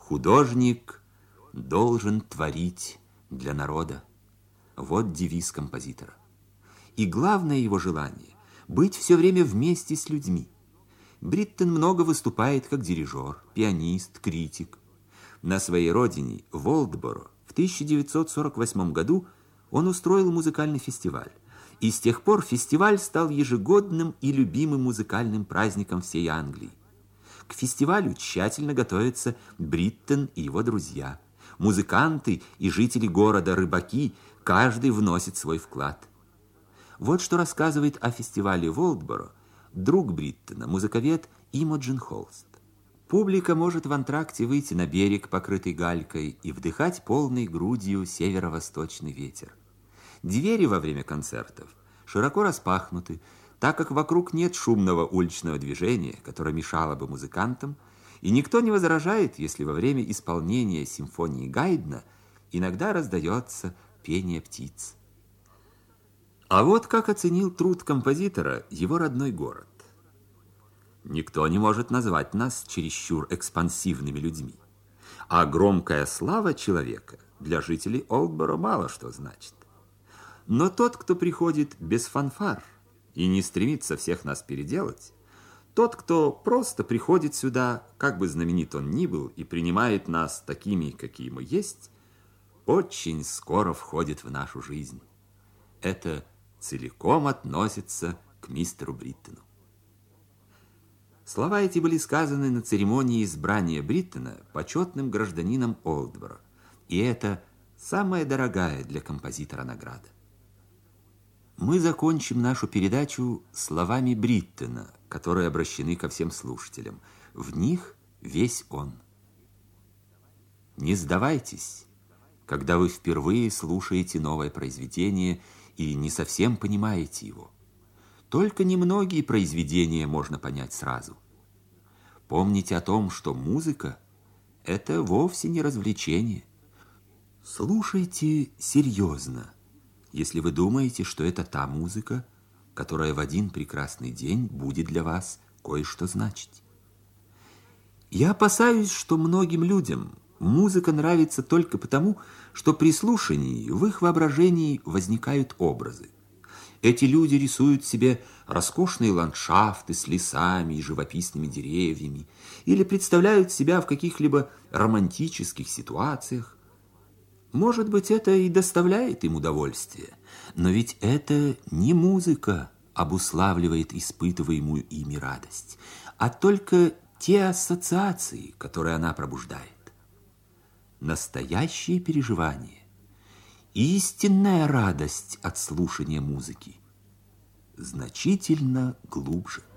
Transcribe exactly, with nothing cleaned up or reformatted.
Художник должен творить для народа. Вот девиз композитора. И главное его желание – быть все время вместе с людьми. Бриттон много выступает как дирижер, пианист, критик. На своей родине, в Олдборо, в тысяча девятьсот сорок восьмом году он устроил музыкальный фестиваль. И с тех пор фестиваль стал ежегодным и любимым музыкальным праздником всей Англии. К фестивалю тщательно готовятся Бриттон и его друзья. Музыканты и жители города, рыбаки, каждый вносит свой вклад. Вот что рассказывает о фестивале в Олдборо друг Бриттона, музыковед Имоджин Холст. Публика может в антракте выйти на берег, покрытый галькой, и вдыхать полной грудью северо-восточный ветер. Двери во время концертов широко распахнуты, так как вокруг нет шумного уличного движения, которое мешало бы музыкантам, и никто не возражает, если во время исполнения симфонии Гайдна иногда раздается пение птиц. А вот как оценил труд композитора его родной город. Никто не может назвать нас чересчур экспансивными людьми, а громкая слава человека для жителей Олдборо мало что значит. Но тот, кто приходит без фанфар и не стремится всех нас переделать, тот, кто просто приходит сюда, как бы знаменит он ни был, и принимает нас такими, какие мы есть, очень скоро входит в нашу жизнь. Это целиком относится к мистеру Бриттону. Слова эти были сказаны на церемонии избрания Бриттона почетным гражданином Олдборо, и это самая дорогая для композитора награда. Мы закончим нашу передачу словами Бриттона, которые обращены ко всем слушателям. В них весь он. Не сдавайтесь, когда вы впервые слушаете новое произведение и не совсем понимаете его. Только немногие произведения можно понять сразу. Помните о том, что музыка – это вовсе не развлечение. Слушайте серьезно, если вы думаете, что это та музыка, которая в один прекрасный день будет для вас кое-что значить. Я опасаюсь, что многим людям музыка нравится только потому, что при слушании в их воображении возникают образы. Эти люди рисуют себе роскошные ландшафты с лесами и живописными деревьями или представляют себя в каких-либо романтических ситуациях. Может быть, это и доставляет им удовольствие, но ведь это не музыка обуславливает испытываемую ими радость, а только те ассоциации, которые она пробуждает. Настоящее переживание, истинная радость от слушания музыки значительно глубже.